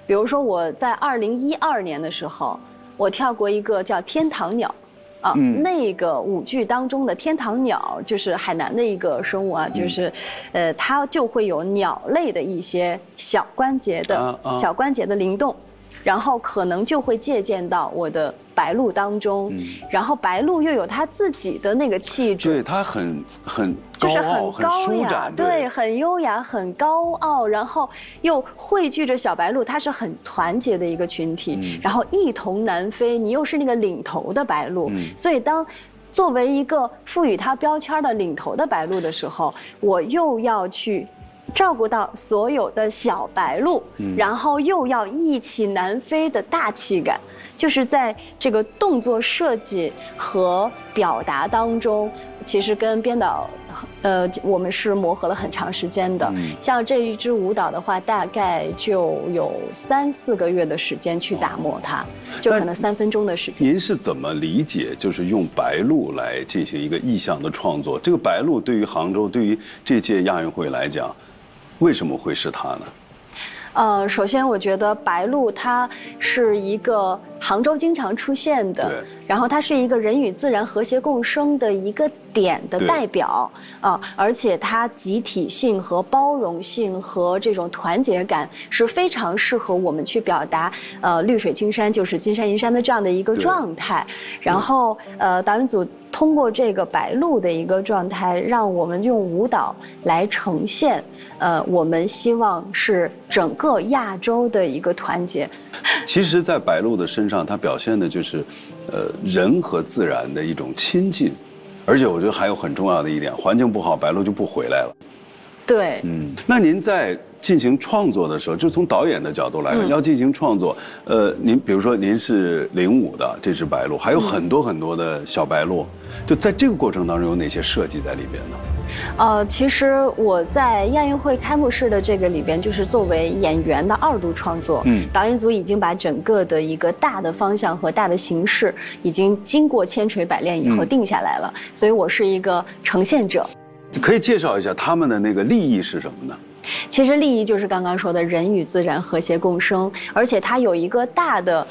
比如说我在2012年的时候，我跳过一个叫天堂鸟。那个舞剧当中的天堂鸟就是海南的一个生物啊，就是，它就会有鸟类的一些小关节的灵动，然后可能就会借鉴到我的白鹭当中，然后白鹭又有它自己的那个气质， 对，它很就是很高雅，对，很优雅，很高傲，然后又汇聚着小白鹭，它是很团结的一个群体，然后一同南飞，你又是那个领头的白鹭，所以作为一个赋予它标签的领头的白鹭的时候，我又要去照顾到所有的小白鹭，然后又要一起南飞的大气感，就是在这个动作设计和表达当中，其实跟编导，我们是磨合了很长时间的。像这一支舞蹈的话，大概就有3、4个月的时间去打磨它，就可能3分钟的时间。 您是怎么理解就是用白鹭来进行一个意象的创作？这个白鹭对于杭州，对于这届亚运会来讲，为什么会是它呢？ 首先我觉得白鹭它是一个杭州经常出现的，然后它是一个人与自然和谐共生的一个点的代表而且它集体性和包容性和这种团结感是非常适合我们去表达绿水青山就是金山银山的这样的一个状态。然后导演组通过这个白鹭的一个状态，让我们用舞蹈来呈现，我们希望是整个亚洲的一个团结。 其实，在白鹭的身上，它表现的就是，人和自然的一种亲近，而且我觉得还有很重要的一点，环境不好，白鹭就不回来了。 对， 那您在进行创作的时候，就从导演的角度来看，要进行创作，您比如说您是05的这只白鹭，还有很多很多的小白鹭，就在这个过程当中有哪些设计在里边呢？ 其实我在亚运会开幕式的这个里边，就是作为演员的2度创作，导演组已经把整个的一个大的方向和大的形式，已经经过千锤百炼以后定下来了，所以我是一个呈现者。 可以介绍一下他们的那个立意是什么呢？ 其实立意就是刚刚说的人与自然和谐共生，而且它有一个大的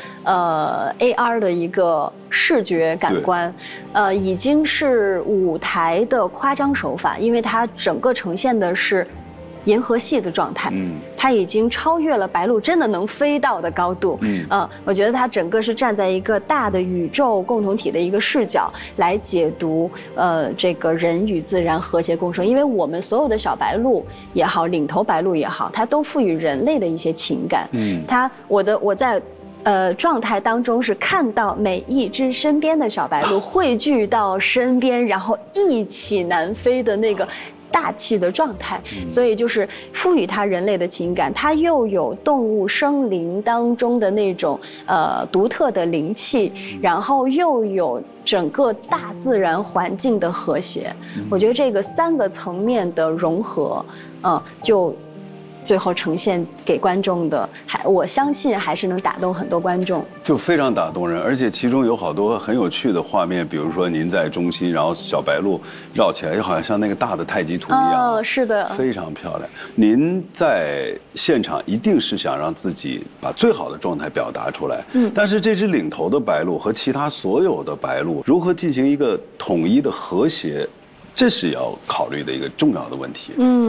AR 的一个视觉感官，已经是舞台的夸张手法，因为它整个呈现的是银河系的状态，它已经超越了白鹭真的能飞到的高度，我觉得它整个是站在一个大的宇宙共同体的一个视角来解读，这个人与自然和谐共生，因为我们所有的小白鹭也好，领头白鹭也好，它都赋予人类的一些情感，我在状态当中是看到每一只身边的小白鹭汇聚到身边，然后一起南飞的那个大气的状态，所以就是赋予它人类的情感，它又有动物生灵当中的那种独特的灵气，然后又有整个大自然环境的和谐。我觉得这个3个层面的融合，就最后呈现给观众的，我相信还是能打动很多观众， 就非常打动人，而且其中有好多很有趣的画面，比如说您在中心，然后小白鹭绕起来，就好像像那个大的太极图一样， 是的， 非常漂亮。您在现场一定是想让自己把最好的状态表达出来，但是这只领头的白鹭和其他所有的白鹭如何进行一个统一的和谐，这是要考虑的一个重要的问题。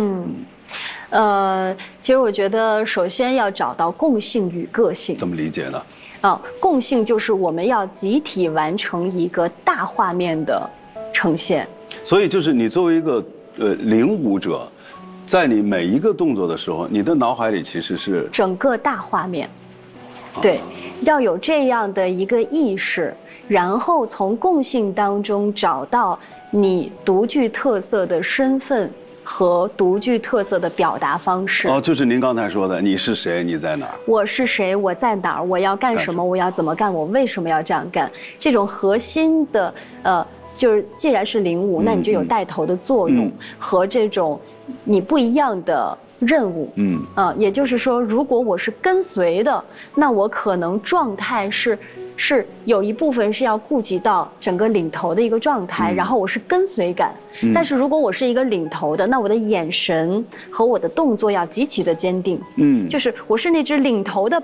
其实我觉得首先要找到共性与个性。 怎么理解呢？ 共性就是我们要集体完成一个大画面的呈现。 所以就是你作为一个领舞者，在你每一个动作的时候，你的脑海里其实是整个大画面。对，要有这样的一个意识，然后从共性当中找到你独具特色的身份和独具特色的表达方式。 就是您刚才说的，你是谁，你在哪儿？ 我是谁，我在哪儿？我要干什么？我要怎么干？我为什么要这样干？这种核心的就是既然是领舞，那你就有带头的作用和这种你不一样的任务。也就是说，如果我是跟随的，那我可能状态是有一部分是要顾及到整个领头的一个状态，然后我是跟随感。但是如果我是一个领头的，那我的眼神和我的动作要极其的坚定。就是我是那只领头的